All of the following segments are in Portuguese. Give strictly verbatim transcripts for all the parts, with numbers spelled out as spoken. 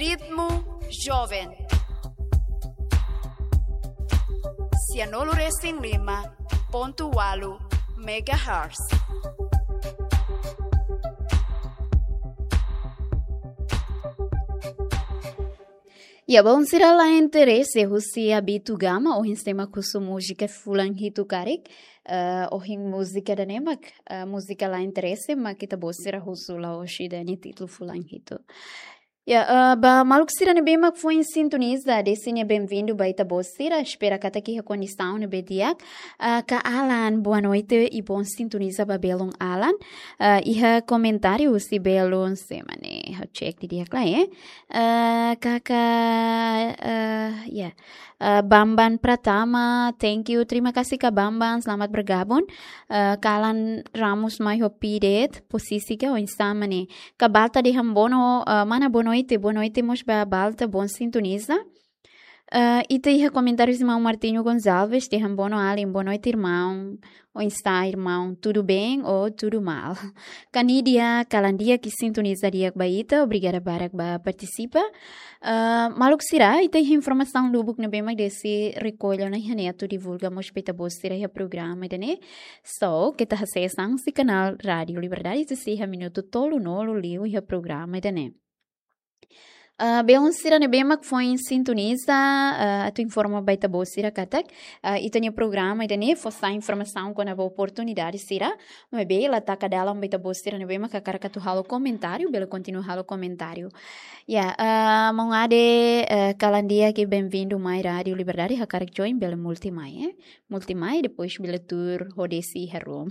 Ritmo Jovem ciento lima ponto oito megahertz. Ya bom sira la interesse husi habitu gama o sistema kusu música fulan hitu karik uh, o hin música da nemak uh, música la interesse ma kita bosira husu la oshi da ni título fulan hitu. Ya, uh, ba maluk sira ne bem mak foi em sintoniza, desse ne bem-vindo ba ita bosira, espera kata ki recondição ne bediak, uh, ka Alan, boa noite e bom sintoniza ba belong Alan, uh, iha comentário si belong semane, ha check di dia lá, eh, uh, kaka, uh, yeah, uh, Bamban Pratama, thank you, terima kasih ka Bamban, selamat bergabung, uh, ka Alan Ramos mai hopidet, posisi ka o insamane, ka balta de hambono, uh, mana bono noite, boa noite, mos ba balta, bom sintoniza. Uh, e tem comentários irmão Martinho Gonçalves, tem um bono ali, boa noite, irmão. Ou está, irmão, tudo bem ou tudo mal? Canidia, calandia que sintoniza dia baita, obrigada para que participa. Uh, Maluk será, e tem informação do book na bem mais desse recolha na internet, divulgamos peta bosteira e programa, né? So, que tá acessando esse canal Rádio Liberdade, se seja minuto tolo nolo liu e programa, né? Uh, bem, sira ne bem mak foi em sintoniza, uh, tu informa baita boa sira katak, uh, e tem programa, e ne fossa informação quando a oportunidade sira, mas bem, ela tá cada baita boa sira ne bem mak cara que tu halo comentário, bela continua halo comentário. Ya, uh, mong ade uh, kalandia que bem-vindo mai Rádio Liberdade, ha cara join bela multimai, eh? Multimai depois bela tour rodesi herum.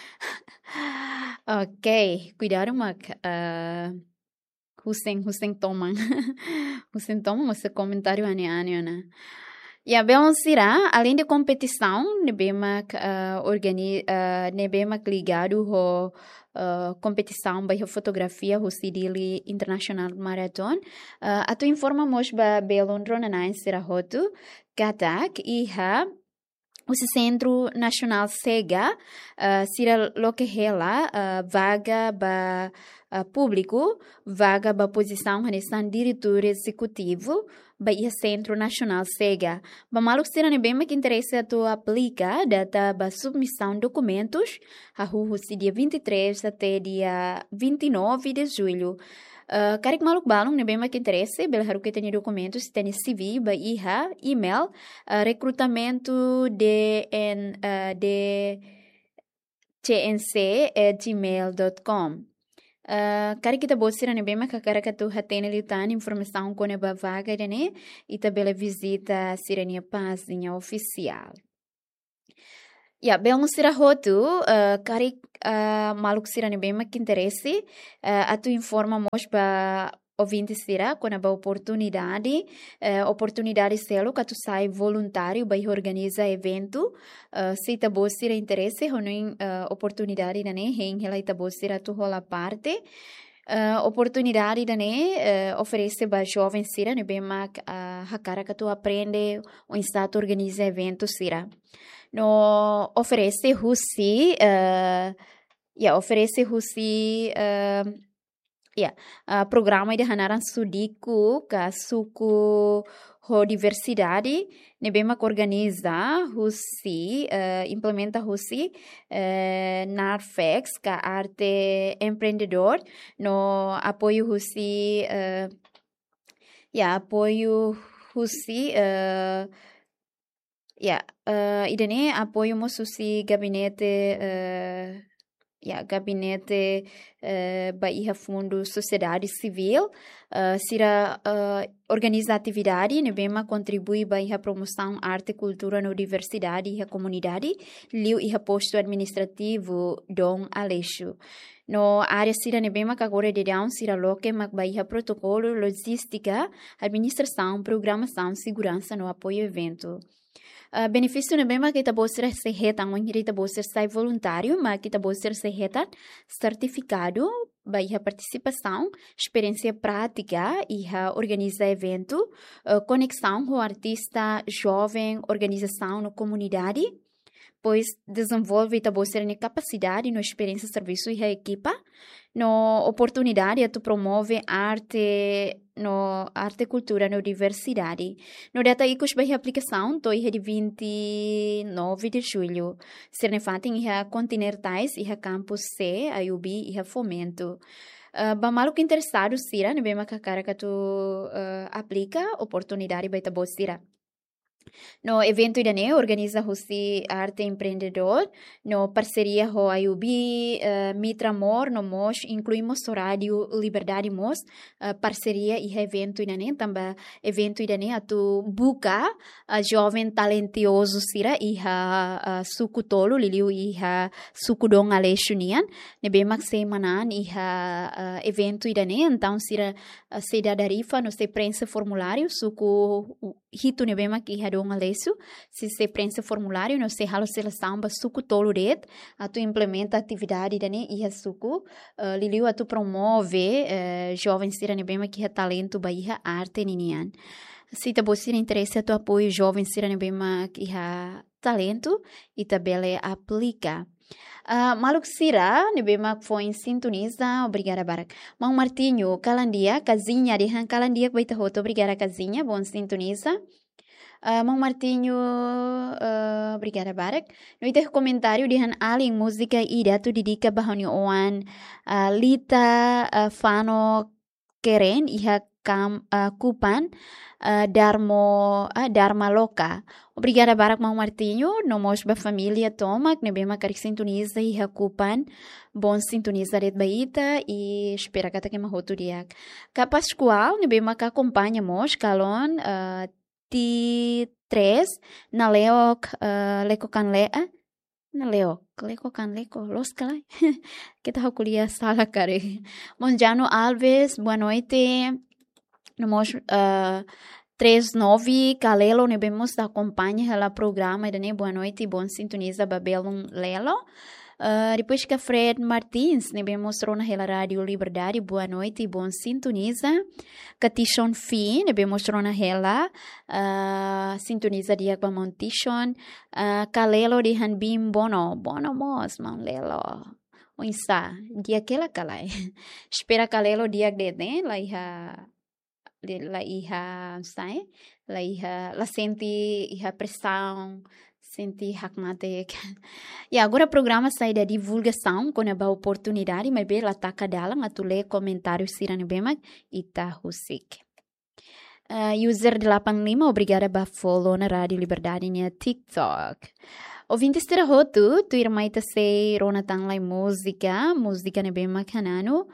Ok, cuidado mak. Uh, Hussein, Hussein Toman. Hussein Toman, você comentário ane-ane, né? E a Beyoncé, além de competição, nebema uh, organi, uh, nebema ligado ao uh, competição by fotografia o Sidili International Marathon. Uh, atu informamos ba Belondro na sira hotu katak e ha o Centro Nacional SEGA, uh, sira loke hela uh, vaga ba uh, público, vaga ba posição hanesan diretor executivo ba ia Centro Nacional SEGA. Ba maluk sira ne bem que interessa tu aplica data ba submissão documentos a rua dia vinte e três até dia vinte e nove de julho. Uh, Karik maluk balong ne bem que interessa, bela haru que tem documentos, tem C V, ba iha, email, uh, recrutamento de n uh, de tnc at gmail dot com. Uh, Karik kita bosira ne bem que cara que tu hatene litan informação com a vaga né e tabela visita sirenia página oficial. Ya, bem sira hotu, uh, karik uh, maluk sira ne bem que interesse, uh, atu informa mos ba ouvinte sira quando a oportunidade, uh, oportunidade selo que tu sai voluntário ba organiza evento, uh, se ta bo sira interesse, honin uh, oportunidade da ne, hen hela ita bo sira tu rola parte. Uh, oportunidade da né uh, oferece para jovens sira ne bem mak a uh, cara que tu aprende o estado organiza evento sira no oferece husi uh, yeah oferece husi uh, yeah uh, programa de hanaran sudiku ka suku ho diversidade ne bem mak organiza husi uh, implementa husi uh, Narfex ka arte empreendedor no apoio husi uh, yeah apoio husi uh, yeah uh, idane apoio mosusi gabinete uh, yeah, gabinete uh, Bahia Fundo Sociedade Civil, uh, sira uh, organiza atividade, ne bema contribui Bahia promoção arte, cultura na diversidade e a comunidade, liu e posto administrativo Dom Aleixo. No área sira ne bema que agora de down sira loque mak Bahia protocolo, logística, administração, programação, segurança no apoio evento. Uh, benefício ne bema que kita bolsa sehetan, o kita bolsa sai voluntário, mas kita bolsa sehetan certificado, baia participação, experiência prática e a organiza evento, uh, conexão com o artista jovem, organização na comunidade, pois desenvolve a bolsa capacidade no experiência serviço e a equipa, no oportunidade tu promove arte no arte e cultura no diversidade. No data icos vai aplicação to ihe de vinte e nove de julho. Ser nefatem ihe continentais ihe campus C, a U B ihe fomento. Uh, ba maluco interessado sira, ne bema kakara que tu uh, aplica oportunidade baita bo sira. No evento idane organiza Husi Arte Empreendedor, no parceria com a U B, uh, Mitra Mor, no Mos, incluímos o Rádio Liberdade Mos, uh, parceria e evento idane, também evento idane a tu buka a jovem talentoso sira e a suku tolo liliu e a suku dong ale shunian, ne bemak semanan e a evento idane, então sira uh, se da darifa no se prensa formulário suku hito ne bemak e a dong alesu, se se prensa formulário no se halo seleção ba suku tolo red, a tu implementa atividade dane e a suku uh, liliu a tu promove uh, jovens sira ne bemak que talento ba e arte ninian. Se tá você interessa tu apoio jovens sira ne bemak que talento e tabela aplica. Uh, Maluk Sira, ne bemak foi em sintoniza, obrigada Barak. Mão Martinho, Calandia, casinha de Han Calandia, baita roto, obrigada casinha, bom sintoniza. Uh, Mão Martinho, uh, obrigada Barak. No iter comentário de Han Ali música ida tu dedica bahani oan uh, Lita uh, Fano Keren iha kam uh, Kupan uh, Darmo uh, Dharma Loka. Obrigada Barak Mão Martinho, nomos ba família Tomak, ne bema karik sintoniza iha Kupan. Bom sintoniza red baita e espera kata que mahotu diak. Ka Pascual, ne bema ka acompanha mos kalon uh, Ti três na leok uh, leko kan lea na leok leko kan leko los kalai kita kuliah sala kare Monjano Alves, boa noite. Nós uh, três nove Calelo ne bemos da acompanha ela programa e boa noite bom sintoniza Babelon Lelo. Uh, depois que a Fred Martins ne bem mostrou na Rádio Liberdade, boa noite e bom sintoniza. Catishon Fi ne bem mostrou na ela uh, sintoniza dia com a Montishon. Uh, Kalelo de Hanbim Bono, Bono Mos, man Lelo. O Insta, dia que ela calai. Espera Kalelo dia de né, lá ia lá ia, sai, lá ia, lá sente ia pressão. Senti hakmatek. E agora o programa sai da divulgação com a oportunidade, mas bem lá tá dalam a tu ler comentários sira ne bemak e tá husik. Uh, user delapan lima, obrigada ba follow na Rádio Liberdade no TikTok. Ouvinte estira roto, tu irmã ita sei rona tang lai música, música ne bemak hanano,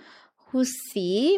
husi.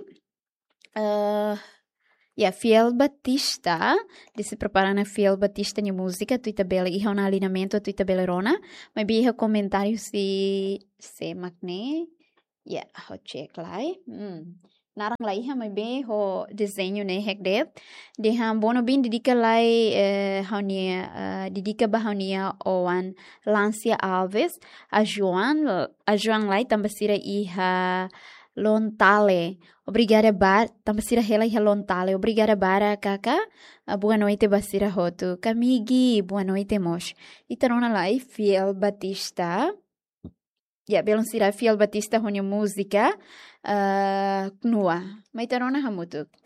Uh, E a Fiel Batista, de se preparar na Fiel Batista de música, tu tabela e um alinhamento tu tabela rona, mas bem o comentário se se magne, yeah, ho check lá, hum, narang lá ia mas bem o desenho né hekdet, de ham bono bem dedica lá eh haunia dedica bahaunia oan Lancia Alves, a Joan, a Joan lá também sira iha Lontale. Obrigada bar, tamasira hela e lontale. Obrigada bara kaka. Uh, boa noite basira roto. Kamigi, boa noite mos. Itarona lá Fiel Batista. Ya, yeah, belum sira Fiel Batista honya música uh, nua. Mas itarona hamutuk.